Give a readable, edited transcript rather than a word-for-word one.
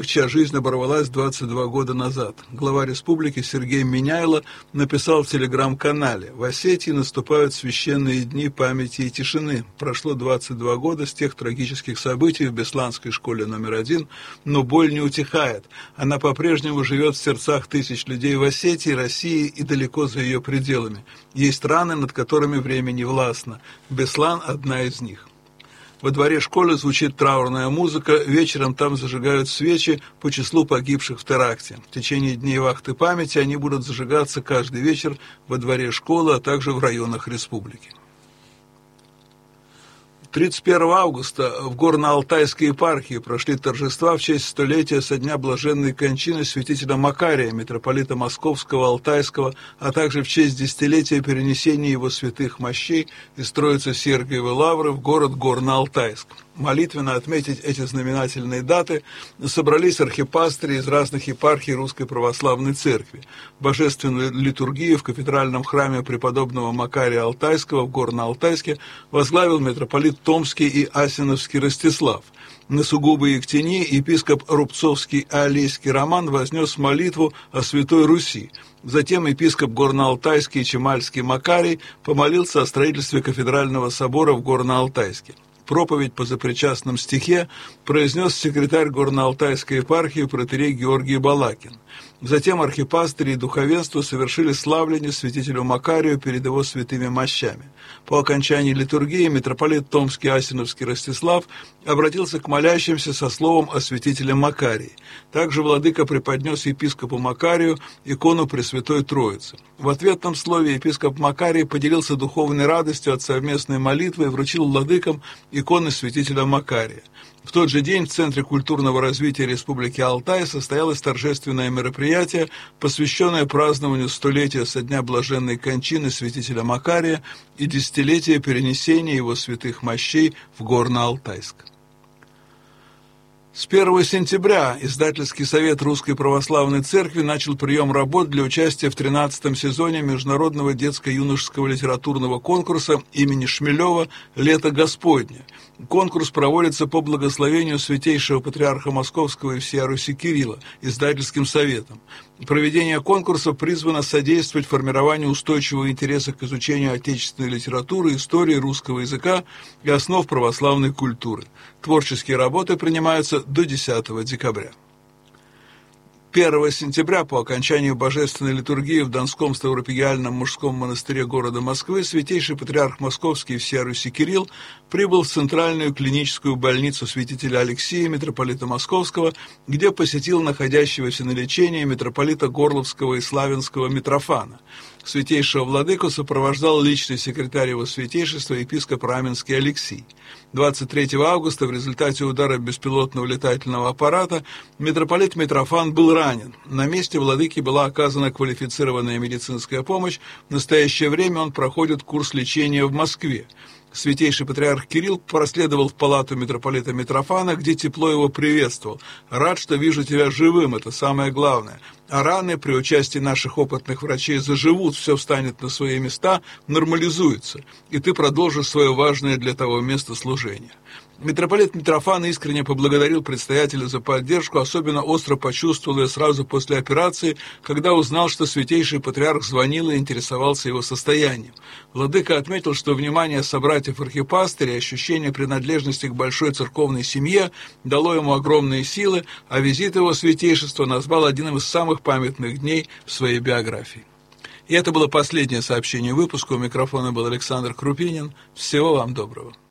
чья жизнь оборвалась 22 года назад. Глава республики Сергей Миняйло написал в телеграм-канале: «В Осетии наступают священные дни памяти и тишины. Прошло 22 года с тех трагических событий в Бесланской школе номер 1, но боль не утихает. Она по-прежнему живет в сердцах тысяч людей в Осетии, России и далеко за ее пределами. Есть раны, над которыми время не властно. Беслан – одна из них». Во дворе школы звучит траурная музыка, вечером там зажигают свечи по числу погибших в теракте. В течение дней вахты памяти они будут зажигаться каждый вечер во дворе школы, а также в районах республики. 31 августа в Горно-Алтайской епархии прошли торжества в честь столетия со дня блаженной кончины святителя Макария, митрополита Московского, Алтайского, а также в честь десятилетия перенесения его святых мощей из Троице-Сергиевой лавры в город Горно-Алтайск. Молитвенно отметить эти знаменательные даты собрались архипастыри из разных епархий Русской Православной Церкви. Божественную литургию в кафедральном храме преподобного Макария Алтайского в Горно-Алтайске возглавил митрополит Томский и Асиновский Ростислав. На сугубой Ектени епископ Рубцовский и Алейский Роман вознес молитву о Святой Руси. Затем епископ Горно-Алтайский и Чемальский Макарий помолился о строительстве кафедрального собора в Горно-Алтайске. Проповедь по запричастном стихе произнес секретарь Горно-Алтайской епархии протоиерей Георгий Балакин. Затем архипастыри и духовенство совершили славление святителю Макарию перед его святыми мощами. По окончании литургии митрополит Томский Асиновский Ростислав обратился к молящимся со словом о святителе Макарии. Также владыка преподнес епископу Макарию икону Пресвятой Троицы. В ответном слове епископ Макарий поделился духовной радостью от совместной молитвы и вручил владыкам иконы святителя Макария. В тот же день в Центре культурного развития Республики Алтай состоялось торжественное мероприятие, посвященное празднованию столетия со дня блаженной кончины святителя Макария и десятилетия перенесения его святых мощей в Горно-Алтайск. С 1 сентября Издательский совет Русской Православной Церкви начал прием работ для участия в 13-м сезоне Международного детско-юношеского литературного конкурса имени Шмелева «Лето Господне». Конкурс проводится по благословению Святейшего Патриарха Московского и всея Руси Кирилла Издательским советом. Проведение конкурса призвано содействовать формированию устойчивого интереса к изучению отечественной литературы, истории русского языка и основ православной культуры. Творческие работы принимаются до 10 декабря. 1 сентября по окончанию божественной литургии в Донском Ставропигиальном мужском монастыре города Москвы Святейший Патриарх Московский и всея Руси Кирилл прибыл в Центральную клиническую больницу святителя Алексия, митрополита Московского, где посетил находящегося на лечении митрополита Горловского и Славянского Митрофана. Святейшего владыку сопровождал личный секретарь его святейшества епископ Раменский Алексий. 23 августа в результате удара беспилотного летательного аппарата митрополит Митрофан был ранен. На месте владыки была оказана квалифицированная медицинская помощь. В настоящее время он проходит курс лечения в Москве. Святейший патриарх Кирилл проследовал в палату митрополита Митрофана, где тепло его приветствовал. «Рад, что вижу тебя живым, это самое главное. А раны при участии наших опытных врачей заживут, все встанет на свои места, нормализуется, и ты продолжишь свое важное для того место служение». Митрополит Митрофан искренне поблагодарил предстоятеля за поддержку, особенно остро почувствовал ее сразу после операции, когда узнал, что святейший патриарх звонил и интересовался его состоянием. Владыка отметил, что внимание собратьев-архипастырей и ощущение принадлежности к большой церковной семье дало ему огромные силы, а визит его святейшества назвал одним из самых памятных дней в своей биографии. И это было последнее сообщение выпуска. У микрофона был Александр Крупинин. Всего вам доброго.